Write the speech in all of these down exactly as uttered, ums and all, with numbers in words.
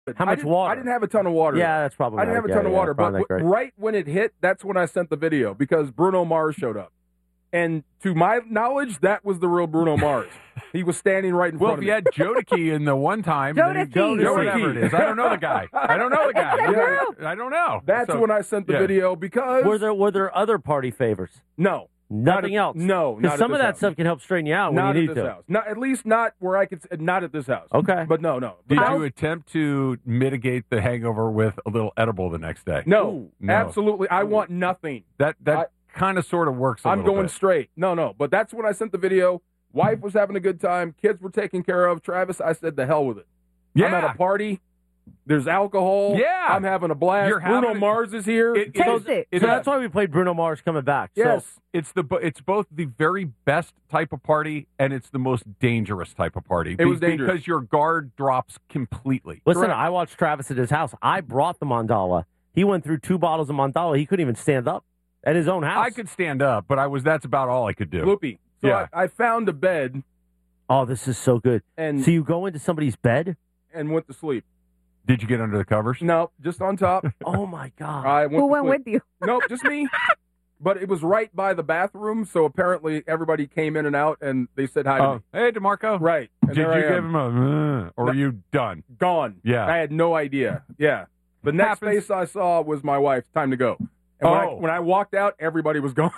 How I much didn't- water? I didn't have a ton of water. Yeah, that's probably. I didn't have a yeah, ton of yeah, water, but probably not w- great. right when it hit, that's when I sent the video because Bruno Mars showed up. And to my knowledge, that was the real Bruno Mars. He was standing right in Well, front if of me. you had Jodeci in the one time, then you- Jodeci. Joe, whatever it is, I don't know the guy. I don't know the guy. Yeah. I don't know. That's So- when I sent the yeah. video because Were there were there other party favors? no, Nothing Not at- else. No, not because at some this of that house. stuff can help straighten you out not when you at need this to. house. Not at least not where I could. Not at this house. Okay, but no, no. Did But you now- attempt to mitigate the hangover with a little edible the next day? No, no. absolutely. I want nothing. That that kind of sort of works. A I'm little going bit. straight. No, no. But that's when I sent the video. Wife was having a good time. Kids were taken care of. Travis, I said, the hell with it. I'm Yeah. at a party. There's alcohol. Yeah. I'm having a blast. You're Bruno having a- Mars is here. It- so, it- it- so that's why we played Bruno Mars coming back. Yes. So, It's the bo- it's both the very best type of party and it's the most dangerous type of party. It was Be- dangerous. because your guard drops completely. listen, Correct. I watched Travis at his house. I brought the Mandala. He went through two bottles of Mandala. He couldn't even stand up at his own house. I could stand up, but I was that's about all I could do. Loopy. So Yeah. I, I found a bed Oh, this is so good. and So you go into somebody's bed? and went to sleep. Did you get under the covers? No, just on top. Oh my God! I went Who to went sleep. with you? Nope, just me. But it was right by the bathroom, so apparently everybody came in and out, and they said hi to Oh, me. hey, DeMarco. Right. And Did you there I give am. him a, uh, or were you done? Gone. Yeah. I had no idea. Yeah. The next Happens. face I saw was my wife. Time to go. And when, I, Oh. when I walked out, everybody was gone.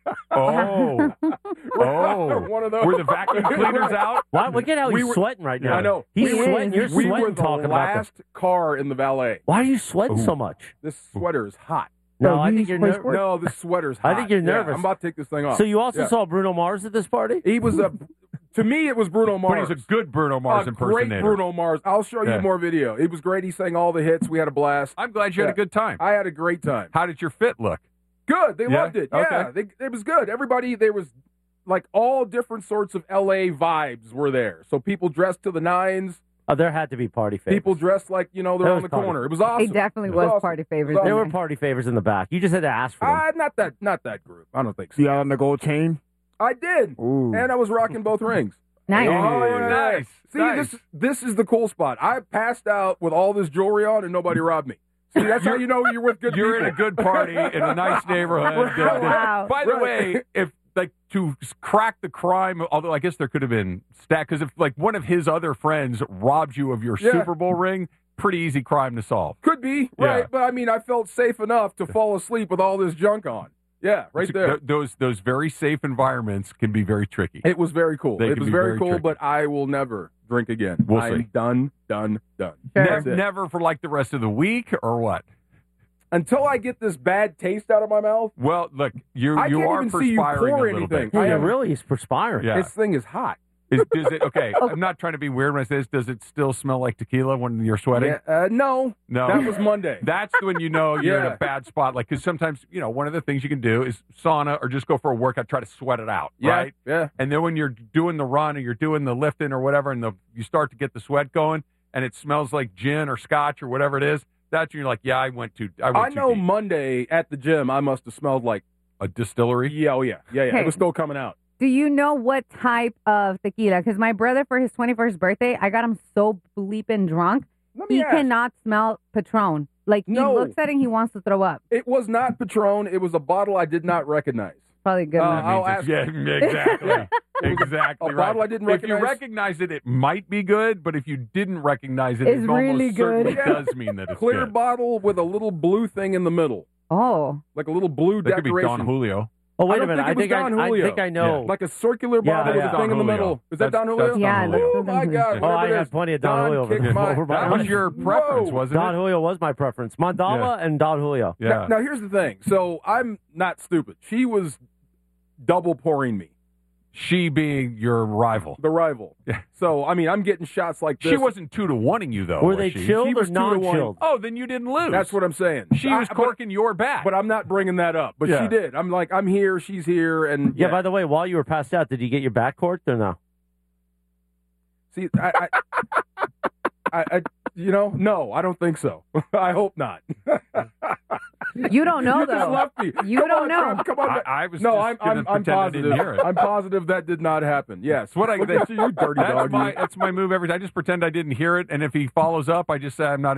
Oh, oh. One of those. Were the vacuum cleaners out? Why, look at how We he's were- sweating right now. I know. He's We were- sweating. You're we sweating were the talking about last car in the valet. Why are you sweating Ooh. so much? This sweater is hot. No, Oh, I you think you're play nervous. sports? No, this sweater's hot. I think you're Yeah, nervous. I'm about to take this thing off. So you also Yeah. saw Bruno Mars at this party? He was a. To me, it was Bruno But Mars. he's a good Bruno Mars a impersonator. great Bruno Mars. I'll show you Yeah. more video. It was great. He sang all the hits. We had a blast. I'm glad you had Yeah. a good time. I had a great time. How did your fit look? Good. They Yeah? loved it. Yeah, Okay. they, it was good. Everybody, there was like all different sorts of L A vibes were there. So people dressed to the nines. Oh, there had to be party favors. People dressed like you know they're That on was the party. corner. It was awesome. He definitely It was awesome. party It favors. was There were awesome. party favors in the back. You just had to ask for them. Ah, not that, not that group. I don't think so. See out on the gold chain? I did, Ooh. and I was rocking both rings. Nice. Oh, Oh, yeah. nice. See, nice. this this is the cool spot. I passed out with all this jewelry on, and nobody robbed me. See, that's how you know you're with good You're people. in a good party in a nice neighborhood. Right. Wow. By the Right. way, if like to s- crack the crime, although I guess there could have been stat because if like one of his other friends robbed you of your Yeah. Super Bowl ring, pretty easy crime to solve. Could be, Yeah. right? But I mean, I felt safe enough to fall asleep with all this junk on. Yeah, right Th- there. those those very safe environments can be very tricky. It was very cool. They It can was be very, very cool, tricky. but I will never drink again. We'll I'm see. done, done, done. Sure. That's Ne- it. never for like the rest of the week or what? Until I get this bad taste out of my mouth, Well, look, you I you can't are even see you perspiring pour a little anything. bit. Yeah, I yeah, am- really, he's perspiring. Yeah. this thing is hot. Is, does it okay? I'm not trying to be weird when I say this. Does it still smell like tequila when you're sweating? Yeah, uh, no, No, that was Monday. That's when you know you're in Yeah. a bad spot. Like, because sometimes, you know, one of the things you can do is sauna or just go for a workout, try to sweat it out, yeah, right? yeah. And then when you're doing the run or you're doing the lifting or whatever, and the, you start to get the sweat going, and it smells like gin or scotch or whatever it is, that's when you're like, yeah, I went too. I, went I too know deep. Monday at the gym, I must have smelled like, A distillery. yeah, oh yeah, yeah, yeah. Hey. It was still coming out. Do you know what type of tequila? Because my brother, for his twenty-first birthday, I got him so bleeping drunk, Let me he ask. cannot smell Patron. Like, he No. looks at it and he wants to throw up. It was not Patron. It was a bottle I did not recognize. Probably good Uh, enough. I'll That ask. means it's- Yeah, exactly. Exactly a right. bottle I didn't If you recognize. recognize it, it might be good, but if you didn't recognize it, It's it really almost certainly good. Yeah. does mean that it's Clear good. bottle with a little blue thing in the middle, Oh. like a little blue That could be decoration. Don Julio. Oh, wait I a don't minute. think I it was think I, Don I Julio. think I know. Like a circular Yeah, bottle with yeah. a thing in the Don middle. Julio. Is that That's- Don Julio? that's Don Yeah, Julio. that's Oh my Don God! Julio. Oh, I whatever it had is. plenty of Don Don Julio over kicked here. my- Over my That was life. your preference, Whoa. wasn't Don it? Julio was my preference. Mandala and Don Julio. Yeah. Now, now here's the thing. So I'm not stupid. She was double pouring me, She being your rival. the rival. Yeah. So I mean, I'm getting shots like this. She wasn't two to wanting you though. Were was they she? chilled She or was two to one. non-chilled? Oh, then you didn't lose. That's what I'm saying. she was I- but- corking your back. But I'm not bringing that up. But Yeah. she did. I'm like, I'm here, she's here, and Yeah, by the way, while you were passed out, did you get your back corked or no? see, I, I, I, I, you know, no, I don't think so. I hope not. You don't know You just though. left me. You Come don't on, know. Trev, come on. I, I was no, just I'm, gonna I'm, I'm pretend I positive. didn't hear it. I'm positive that did not happen. Yes. What I Look at you, you dirty that's dog. my you. that's my move every time. I just pretend I didn't hear it, and if he follows up, I just say I'm not